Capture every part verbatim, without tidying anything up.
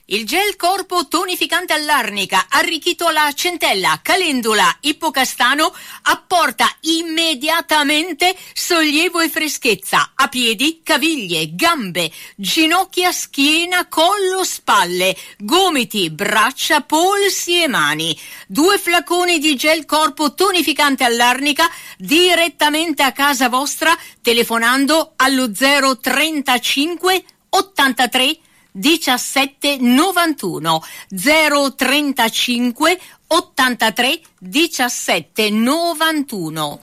Il gel corpo tonificante all'arnica, arricchito alla centella, calendula, ippocastano, apporta immediatamente sollievo e freschezza a piedi, caviglie, gambe, ginocchia, schiena, collo, spalle, gomiti, braccia, polsi e mani. Due flaconi di gel corpo tonificante all'arnica direttamente a casa vostra telefonando allo zero trentacinque ottantatré diciassette novantuno zero trentacinque ottantatré diciassette novantuno.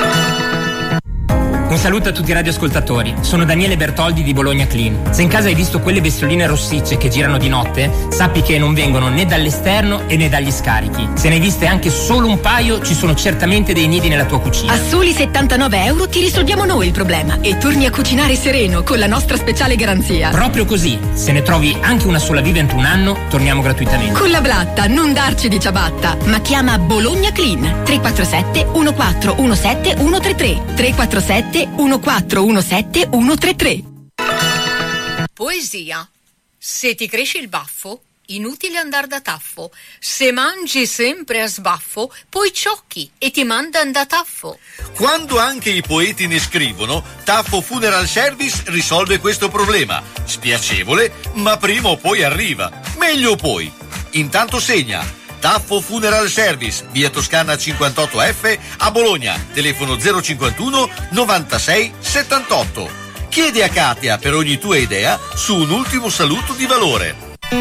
Un saluto a tutti i radioascoltatori, sono Daniele Bertoldi di Bologna Clean. Se in casa hai visto quelle bestioline rossicce che girano di notte, sappi che non vengono né dall'esterno e né dagli scarichi. Se ne hai viste anche solo un paio, ci sono certamente dei nidi nella tua cucina. A soli settantanove euro ti risolviamo noi il problema e torni a cucinare sereno con la nostra speciale garanzia. Proprio così, se ne trovi anche una sola viva entro un anno, torniamo gratuitamente. Con la Blatta non darci di ciabatta, ma chiama Bologna Clean tre quattro sette uno quattro uno sette uno tre tre tre quattro sette uno quattro uno sette uno tre tre. Poesia. Se ti cresce il baffo, inutile andar da taffo. Se mangi sempre a sbaffo, poi ciocchi e ti mandan da taffo. Quando anche i poeti ne scrivono, Taffo Funeral Service risolve questo problema. Spiacevole, ma prima o poi arriva. Meglio poi. Intanto segna. Taffo Funeral Service, via Toscana cinquantotto F a Bologna, telefono zero cinquantuno novantasei settantotto. Chiedi a Katia per ogni tua idea su un ultimo saluto di valore.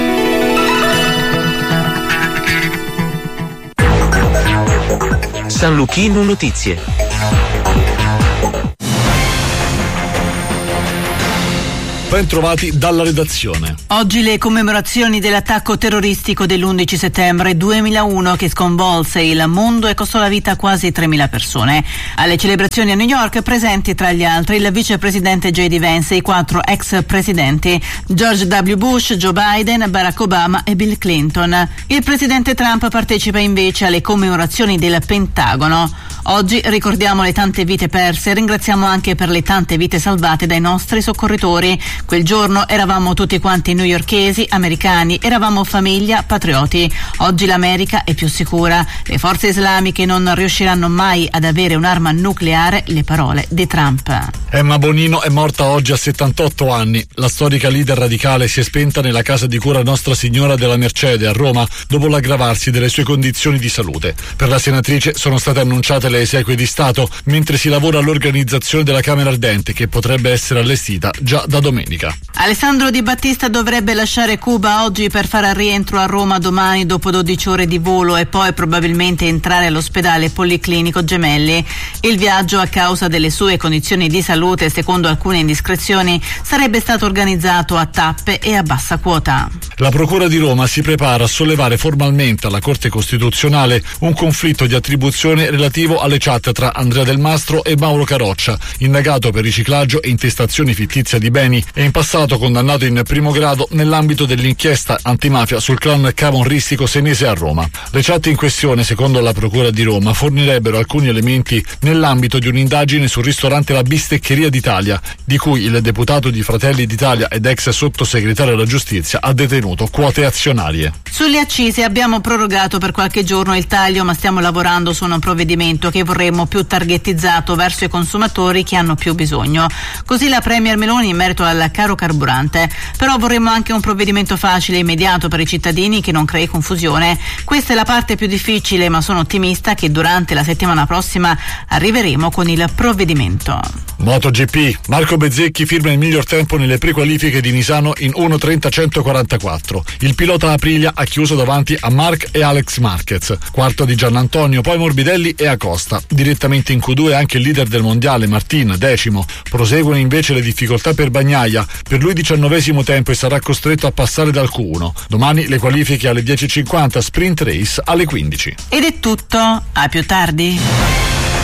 San Luchino Notizie. Ben trovati dalla redazione. Oggi le commemorazioni dell'attacco terroristico dell'undici settembre duemilauno che sconvolse il mondo e costò la vita a quasi tremila persone. Alle celebrazioni a New York presenti tra gli altri il vicepresidente J D Vance e i quattro ex presidenti George W. Bush, Joe Biden, Barack Obama e Bill Clinton. Il presidente Trump partecipa invece alle commemorazioni del Pentagono. Oggi ricordiamo le tante vite perse e ringraziamo anche per le tante vite salvate dai nostri soccorritori. Quel giorno eravamo tutti quanti newyorkesi, americani, eravamo famiglia, patrioti. Oggi l'America è più sicura. Le forze islamiche non riusciranno mai ad avere un'arma nucleare, le parole di Trump. Emma Bonino è morta oggi a settantotto anni. La storica leader radicale si è spenta nella casa di cura Nostra Signora della Mercede a Roma dopo l'aggravarsi delle sue condizioni di salute. Per la senatrice sono state annunciate le esequie di Stato, mentre si lavora all'organizzazione della Camera Ardente che potrebbe essere allestita già da domenica. Alessandro Di Battista dovrebbe lasciare Cuba oggi per fare rientro a Roma domani dopo dodici ore di volo e poi probabilmente entrare all'ospedale Policlinico Gemelli. Il viaggio, a causa delle sue condizioni di salute, secondo alcune indiscrezioni, sarebbe stato organizzato a tappe e a bassa quota. La Procura di Roma si prepara a sollevare formalmente alla Corte Costituzionale un conflitto di attribuzione relativo alle chat tra Andrea Del Mastro e Mauro Caroccia, indagato per riciclaggio e intestazione fittizia di beni e in passato condannato in primo grado nell'ambito dell'inchiesta antimafia sul clan Cavonristico Senese a Roma. Le chat in questione, secondo la Procura di Roma, fornirebbero alcuni elementi nell'ambito di un'indagine sul ristorante La Bisteccheria d'Italia, di cui il deputato di Fratelli d'Italia ed ex sottosegretario alla giustizia ha detenuto quote azionarie. Sulle accise abbiamo prorogato per qualche giorno il taglio, ma stiamo lavorando su un provvedimento che vorremmo più targettizzato verso i consumatori che hanno più bisogno. Così la Premier Meloni in merito al caro carburante. Però vorremmo anche un provvedimento facile e immediato per i cittadini che non crei confusione. Questa è la parte più difficile, ma sono ottimista che durante la settimana prossima arriveremo con il provvedimento. MotoGP, Marco Bezzecchi firma il miglior tempo nelle prequalifiche di Misano in uno trenta centoquarantaquattro. Il pilota Aprilia ha chiuso davanti a Marc e Alex Marquez, quarto di Giannantonio, poi Morbidelli e Acosta. Direttamente in Q due anche il leader del mondiale Martin, decimo. Proseguono invece le difficoltà per Bagnaia, per lui diciannovesimo tempo e sarà costretto a passare dal Q uno. Domani le qualifiche alle dieci e cinquanta, sprint race alle quindici. Ed è tutto, a più tardi.